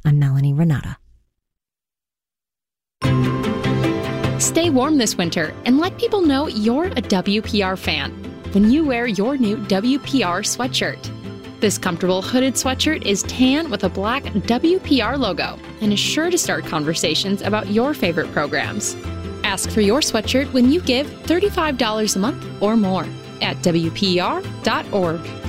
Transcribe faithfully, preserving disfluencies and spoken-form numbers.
I'm Melanie Renata. Stay warm this winter and let people know you're a W P R fan when you wear your new W P R sweatshirt. This comfortable hooded sweatshirt is tan with a black W P R logo and is sure to start conversations about your favorite programs. Ask for your sweatshirt when you give thirty-five dollars a month or more at W P R dot org.